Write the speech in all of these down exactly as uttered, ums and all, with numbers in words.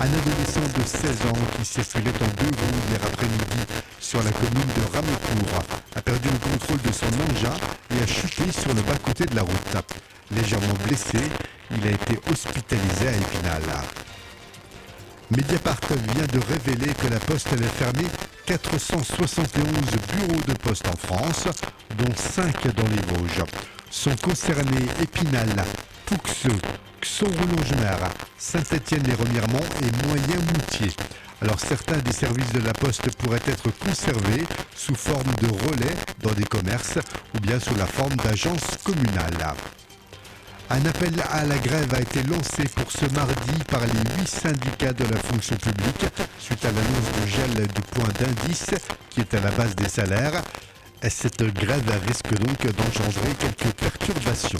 Un adolescent de seize ans qui circulait en deux roues hier après-midi sur la commune de Ramecourt a perdu le contrôle de son engin et a chuté sur le bas-côté de la route. Légèrement blessé, il a été hospitalisé à Épinal. Mediapart vient de révéler que la Poste avait fermé quatre cent soixante et onze bureaux de poste en France, dont cinq dans les Vosges. Sont concernés Épinal, Pouxeux, Xon-Roulangemer, Saint-Étienne-les-Remiremont et Moyen-Moutier. Alors certains des services de la Poste pourraient être conservés sous forme de relais dans des commerces ou bien sous la forme d'agences communales. Un appel à la grève a été lancé pour ce mardi par les huit syndicats de la fonction publique suite à l'annonce du gel du point d'indice qui est à la base des salaires. Et cette grève risque donc d'engendrer quelques perturbations.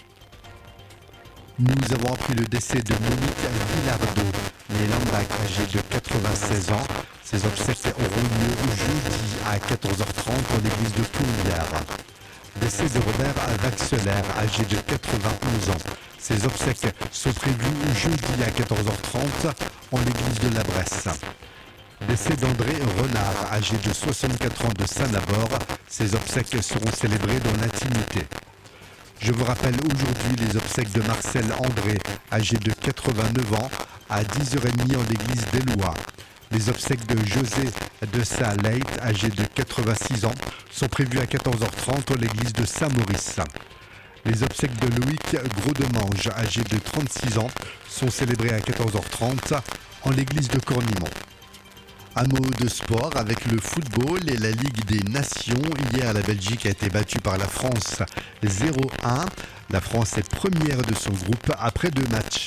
Nous avons appris le décès de Monique Villardeau, née Lambach, âgée de quatre-vingt-seize ans. Ses obsèques auront lieu jeudi à quatorze heures trente en l'église de Tourbière. Décès de Robert Vaxelaire, âgé de quatre-vingt-onze ans. Ses obsèques sont prévues jeudi à quatorze heures trente en l'église de la Bresse. Décès d'André Renard, âgé de soixante-quatre ans de Saint-Nabord. Ses obsèques seront célébrées dans l'intimité. Je vous rappelle aujourd'hui les obsèques de Marcel André, âgé de quatre-vingt-neuf ans, à dix heures trente en l'église d'Éloie. Les obsèques de José de Saint-Leit, âgé de quatre-vingt-six ans, sont prévues à quatorze heures trente en l'église de Saint-Maurice. Les obsèques de Loïc Gros-de-Mange, âgé de trente-six ans, sont célébrées à quatorze heures trente en l'église de Cornimont. Un mot de sport avec le football et la Ligue des Nations. Hier, la Belgique a été battue par la France zéro un. La France est première de son groupe après deux matchs.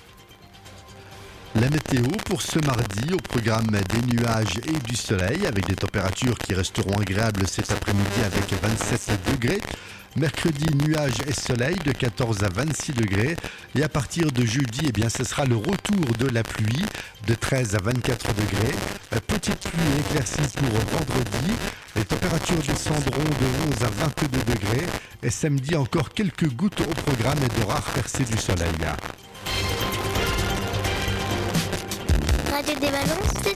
La météo pour ce mardi, au programme des nuages et du soleil, avec des températures qui resteront agréables cet après-midi avec vingt-sept degrés. Mercredi, nuages et soleil de quatorze à vingt-six degrés. Et à partir de jeudi, eh bien, ce sera le retour de la pluie de treize à vingt-quatre degrés. Petite pluie éclaircie pour vendredi. Les températures descendront de onze à vingt-deux degrés. Et samedi, encore quelques gouttes au programme et de rares percées du soleil. Radio des Ballons, c'est